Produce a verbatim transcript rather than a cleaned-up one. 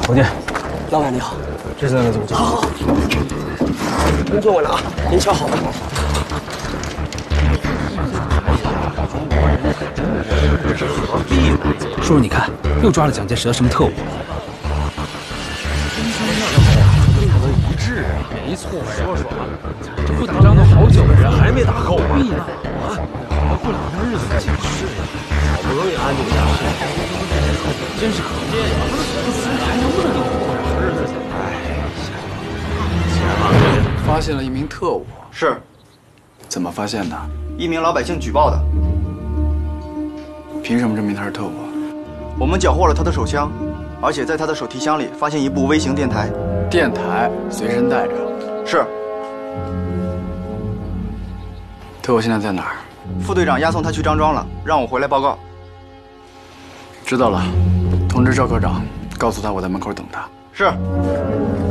侯健， 老板你好， 这次能怎么做？ 好，好，好，您坐稳了啊，您瞧好了。 叔叔，你看，又抓了蒋介石的什么特务？ 一致啊，没错。说说啊，这不打仗都好久了，还没打够吗？啊，过两天日子解释呀，好不容易安定下来，真是可怜呀！还能不能给我过上好日子？哎， 发现了一名特务， 是， 怎么发现的？ 一名老百姓举报的。 凭什么证明他是特务啊？ 我们缴获了他的手枪，而且在他的手提箱里发现一部微型电台。 电台随身带着。 是。 特务现在在哪儿？ 副队长押送他去张庄了，让我回来报告。 知道了，通知赵科长，告诉他我在门口等他。 是。